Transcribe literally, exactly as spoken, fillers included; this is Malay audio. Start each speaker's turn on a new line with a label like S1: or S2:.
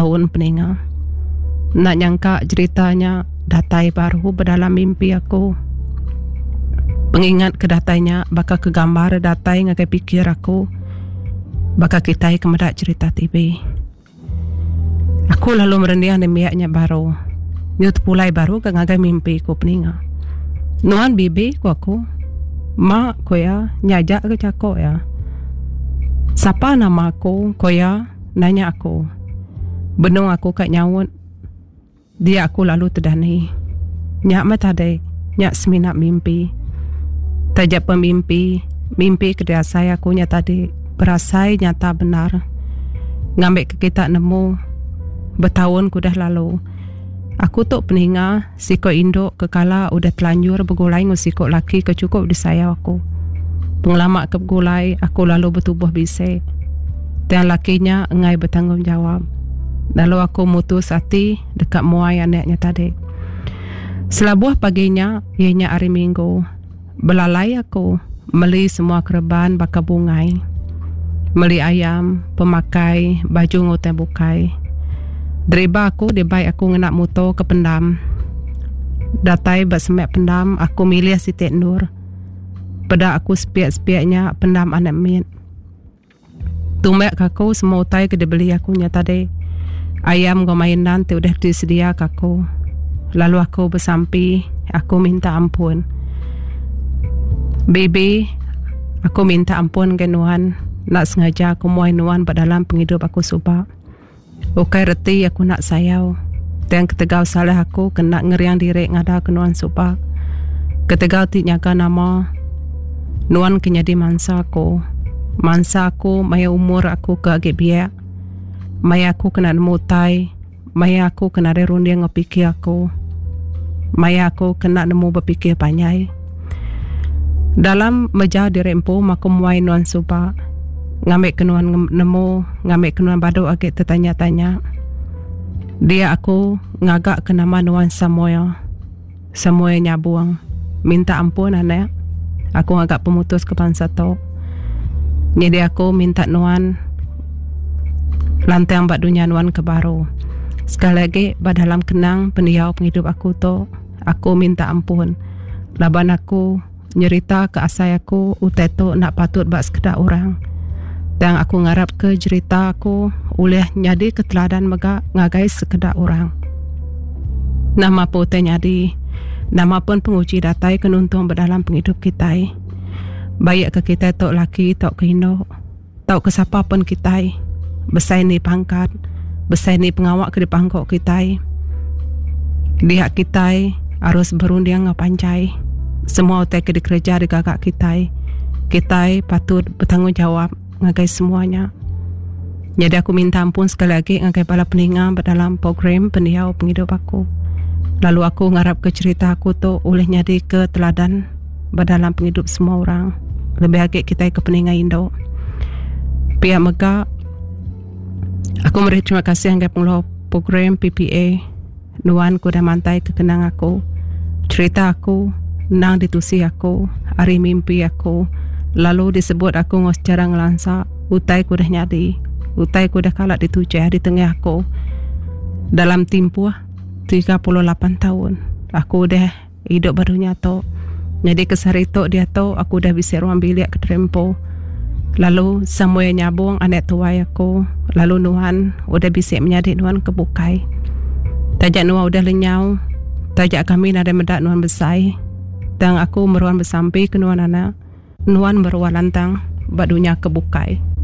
S1: tahun peninga. Nak nyangka ceritanya datai baru berdalam mimpi aku. Pengingat ke datanya bakal kegambar datai ngagai pikir aku. Bakal kita kemedak cerita T V. Aku lalu merendiang di miaknya baru. Nyut pulai baru ke ngagai mimpi ku peninga. Nuan bibi ku aku. Mak ko ya nyajak ke cako ya. Siapa nama aku ko ya nanya aku. Benung aku kat nyawut. Dia aku lalu terdani. Nyak mata dek. Nyak seminat mimpi. Tajak pemimpi. Mimpi kedua saya aku nyata dek. Berasai nyata benar. Ngambil ke kita nemu. Bertahun ku dah lalu. Aku tok peninga siko induk kekala udah telanjur bergulai ngu siko laki kecukup di saya aku. Penglamak ke bergulai aku lalu bertubuh bisik. Dan lakinya engai bertanggungjawab. Lalu aku mutus hati dekat muai anaknya tadi. Selabuh paginya ianya hari minggu. Belalai aku beli semua kereban bakal bungai. Beli ayam, pemakai, baju ngotai bukai. Deriba aku di baik aku ngenak motor ke pendam. Datai bersemek pendam aku milih si Tek Nur. Pada aku sepiak-sepiaknya pendam anak mit. Tumbek aku semua utai ke dibeli aku nyata dek. Ayam go mainan tu udah disedia aku. Lalu aku bersampi, aku minta ampun. Baby, aku minta ampun ke Nuan. Nak sengaja aku muai Nuan dalam penghidup aku subak. Ukai reti aku nak sayau. Dan ketegau salah aku kena ngeriang diri ngada ke Nuan subak. Ketegau ti nyaga nama. Nuan kenyadi mansa aku. Mansa aku maya umur aku ke agak biak. Maya aku kena nemu tai. Maya aku kena rerundi ngepikir aku. Maya aku kena nemu berpikir panyai. Dalam meja dirempu maku muai Nuan subak. Ngambil kenuan nemu, ngambil kenuan badu agak tertanya-tanya. Dia aku ngagak ke nama Nuan Samoya. Samoya nyabuang. Minta ampun anak. Aku ngagak pemutus ke bangsa tu. Jadi aku minta Nuan lantai ambak dunia Nuan ke baru. Sekali lagi dalam kenang pendiau penghidup aku tu, aku minta ampun. Laban aku nyerita ke asai aku utai tu nak patut bak sekedar orang. Dan aku ngarap ke cerita aku oleh nyadi keteladan mega ngagai sekedar orang. Nama pote nyadi, nama pun penguji datai kenuntung berdalam penghidup kita. Baik ke kita tok laki tok ke induk, tok ke siapa pun kita. Besai ni pangkat, besai ni pengawak ke di pangkok kita. Lihat kita harus berundiang ngapancai. Semua utai ke di kerja di gagak kita. Kita patut bertanggungjawab ngagai semuanya. Jadi aku minta ampun sekali lagi ngagai bala peninga dalam program pendiau penghidup aku. Lalu aku ngarap ke cerita aku tu oleh nyadi ke teladan dalam penghidup semua orang. Lebih agak kita ke peninga Indo. Pihak mega aku beri terima kasih ngagai pengelola program P P A. Nuan ku dah mantai kekenang aku. Cerita aku, nang ditusi aku, hari mimpi aku. Lalu disebut aku ngos secara ngelansa. Utai ku dah nyadi. Utai ku dah kalak ditujah di tengah aku. Dalam tempoh tiga puluh lapan tahun. Aku dah hidup baru nyata. Jadi kesari tu dia tahu aku dah bisa ruang bilik ke terempo. Lalu semua nyabung anak tuai aku. Lalu Nuan udah bisa menyadik Nuan kebukai. Tajak Nuan udah lenyau. Tajak kami nada medak Nuan besai. Dan aku meruan bersampai ke Nuan anak. Nuan berwalantang badunya kebukai.